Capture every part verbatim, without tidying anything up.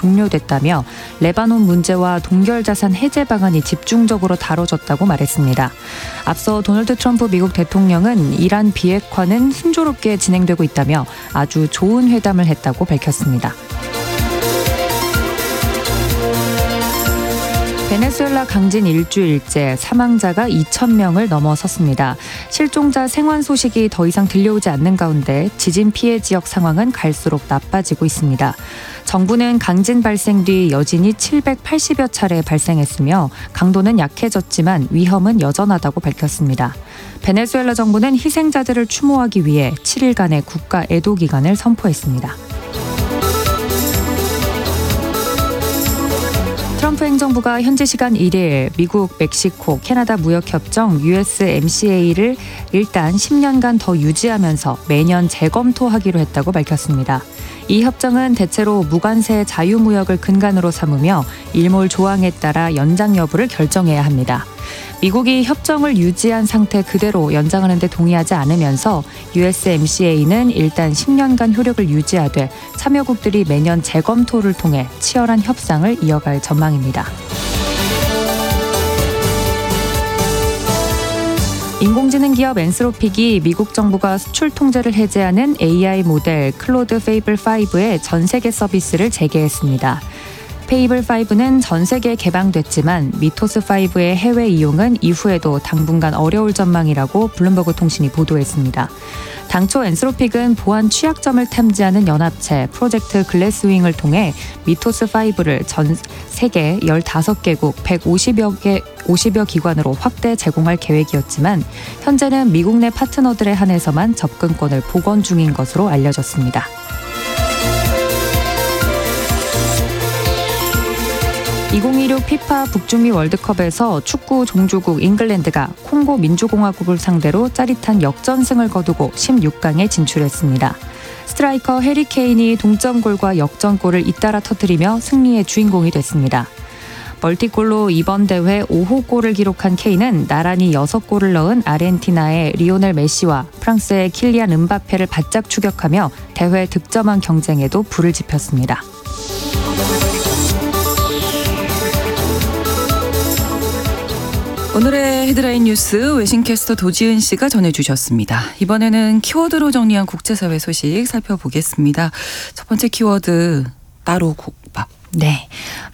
종료됐다며 레바논 문제와 동결자산 해제 방안이 집중적으로 다뤄졌다고 말했습니다. 앞서 도널드 트럼프 미국 대통령은 이란 비핵화는 순조롭게 진행되고 있다며 아주 좋은 회담을 했다고 밝혔습니다. 베네수엘라 강진 일주일째 사망자가 이천 명을 넘어섰습니다. 실종자 생還소식이 더 이상 들려오지 않는 가운데 지진 피해 지역 상황은 갈수록 나빠지고 있습니다. 정부는 강진 발생 뒤 여진이 칠백팔십여 차례 발생했으며 강도는 약해졌지만 위험은 여전하다고 밝혔습니다. 베네수엘라 정부는 희생자들을 추모하기 위해 칠 일간의 국가 애도 기간을 선포했습니다. 트럼프 행정부가 현지 시간 일 일 미국, 멕시코, 캐나다 무역협정 유에스엠씨에이를 일단 십 년간 더 유지하면서 매년 재검토하기로 했다고 밝혔습니다. 이 협정은 대체로 무관세 자유무역을 근간으로 삼으며 일몰 조항에 따라 연장 여부를 결정해야 합니다. 미국이 협정을 유지한 상태 그대로 연장하는 데 동의하지 않으면서 유에스엠씨에이는 일단 십 년간 효력을 유지하되 참여국들이 매년 재검토를 통해 치열한 협상을 이어갈 전망입니다. 인공지능 기업 엔스로픽이 미국 정부가 수출 통제를 해제하는 에이아이 모델 클로드 페이블 오의 전 세계 서비스를 재개했습니다. 페이블 오는 전 세계에 개방됐지만 미토스 오의 해외 이용은 이후에도 당분간 어려울 전망이라고 블룸버그 통신이 보도했습니다. 당초 엔스로픽은 보안 취약점을 탐지하는 연합체 프로젝트 글래스윙을 통해 미토스 오를 전 세계 열다섯 개국 백오십여 개 오십여 기관으로 확대 제공할 계획이었지만 현재는 미국 내 파트너들에 한해서만 접근권을 복원 중인 것으로 알려졌습니다. 이천이십육 피파 북중미 월드컵에서 축구 종주국 잉글랜드가 콩고 민주공화국을 상대로 짜릿한 역전승을 거두고 십육 강에 진출했습니다. 스트라이커 해리 케인이 동점골과 역전골을 잇따라 터뜨리며 승리의 주인공이 됐습니다. 멀티골로 이번 대회 오 호 골을 기록한 케인은 나란히 여섯 골을 넣은 아르헨티나의 리오넬 메시와 프랑스의 킬리안 음바페를 바짝 추격하며 대회 득점왕 경쟁에도 불을 지폈습니다. 오늘의 헤드라인 뉴스 외신캐스터 도지은 씨가 전해주셨습니다. 이번에는 키워드로 정리한 국제사회 소식 살펴보겠습니다. 첫 번째 키워드 따로 국밥. 네.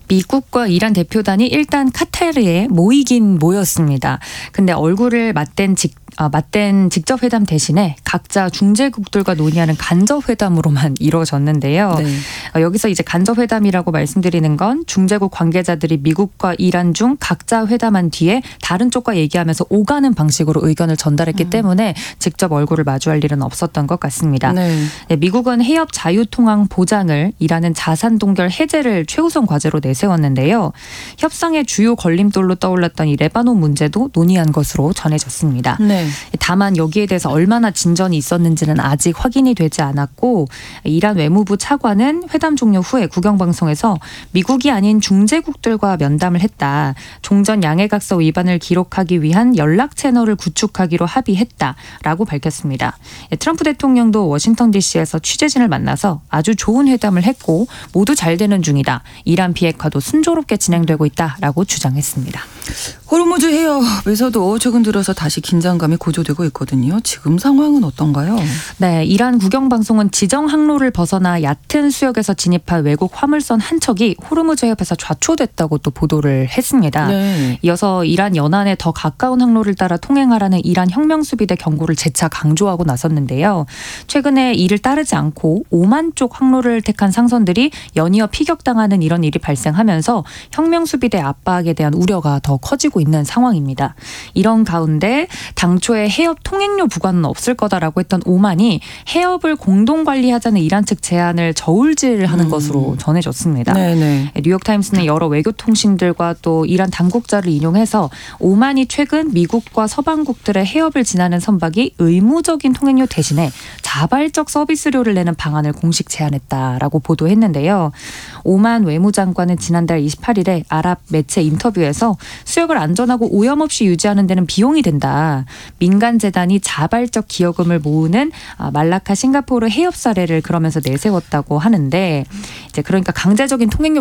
미국과 이란 대표단이 일단 카타르에 모이긴 모였습니다. 근데 얼굴을 맞댄 직, 아, 맞댄 직접 회담 대신에 각자 중재국들과 논의하는 간접 회담으로만 이루어졌는데요. 네. 어, 여기서 이제 간접 회담이라고 말씀드리는 건 중재국 관계자들이 미국과 이란 중 각자 회담한 뒤에 다른 쪽과 얘기하면서 오가는 방식으로 의견을 전달했기 음. 때문에 직접 얼굴을 마주할 일은 없었던 것 같습니다. 네. 네, 미국은 해협 자유통항 보장을, 이란은 자산 동결 해제를 최우선 과제로 내세웠는데요. 협상의 주요 걸림돌로 떠올랐던 이 레바논 문제도 논의한 것으로 전해졌습니다. 네. 다만 여기에 대해서 얼마나 진전이 있었는지는 아직 확인이 되지 않았고, 이란 외무부 차관은 회담 종료 후에 국영방송에서 미국이 아닌 중재국들과 면담을 했다. 종전 양해각서 위반을 기록하기 위한 연락 채널을 구축하기로 합의했다라고 밝혔습니다. 트럼프 대통령도 워싱턴 디씨에서 취재진을 만나서 아주 좋은 회담을 했고 모두 잘 되는 중이다. 이란 비핵화도 순조롭게 진행되고 있다라고 주장했습니다. 호르무즈 해협에서도 최근 들어서 다시 긴장감이 고조되고 있거든요. 지금 상황은 어떤가요? 네, 이란 국영방송은 지정 항로를 벗어나 얕은 수역에서 진입한 외국 화물선 한 척이 호르무즈 해협에서 좌초됐다고 또 보도를 했습니다. 네. 이어서 이란 연안에 더 가까운 항로를 따라 통행하라는 이란 혁명수비대 경고를 재차 강조하고 나섰는데요. 최근에 이를 따르지 않고 오만 쪽 항로를 택한 상선들이 연이어 피격당하는 이런 일이 발생하면서 혁명수비대 압박에 대한 우려가 더 커지고 있는 상황입니다. 이런 가운데 당초에 해협 통행료 부과는 없을 거다라고 했던 오만이 해협을 공동 관리하자는 이란 측 제안을 저울질하는 음. 것으로 전해졌습니다. 네네. 뉴욕타임스는 여러 외교통신들과 또 이란 당국자를 인용해서 오만이 최근 미국과 서방국들의 해협을 지나는 선박이 의무적인 통행료 대신에 자발적 서비스료를 내는 방안을 공식 제안했다라고 보도했는데요. 오만 외무장관은 지난달 이십팔일에 아랍 매체 인터뷰에서 수역을 안전하고 오염 없이 유지하는 데는 비용이 된다. 민간 재단이 자발적 기여금을 모으는 말라카 싱가포르 해협 사례를 그러면서 내세웠다고 하는데, 이제 그러니까 강제적인 통행료